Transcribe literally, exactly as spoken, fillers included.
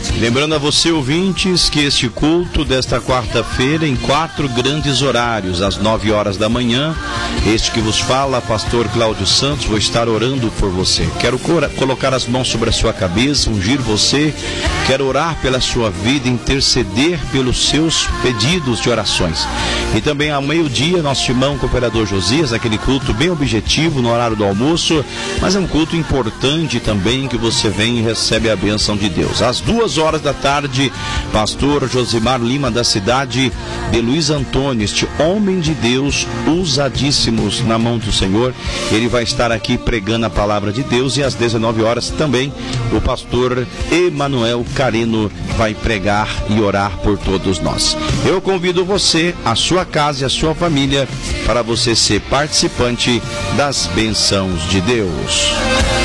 Lembrando a você, ouvintes, que este culto desta quarta-feira em quatro grandes horários, às nove horas da manhã, este que vos fala, pastor Cláudio Santos, vou estar orando por você. Quero colocar as mãos sobre a sua cabeça, ungir você, quero orar pela sua vida, interceder pelos seus pedidos de orações. E também ao meio-dia, nosso irmão cooperador Josias, aquele culto bem objetivo no horário do almoço, mas é um culto importante também, que você vem e recebe a bênção de Deus. Às duas horas da tarde, pastor Josimar Lima, da cidade de Luiz Antônio, este homem de Deus, usadíssimos na mão do Senhor, ele vai estar aqui pregando a palavra de Deus. E às dezenove horas também, o pastor Emanuel Careno vai pregar e orar por todos nós. Eu convido você, a sua casa e a sua família, para você ser participante das bênçãos de Deus.